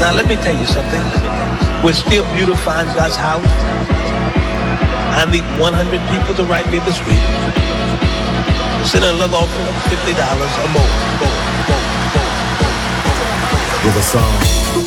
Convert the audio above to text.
Now let me tell you something. We're still beautifying God's house. I need 100 people to write me this week. Send a love offering of $50 or more. With a song.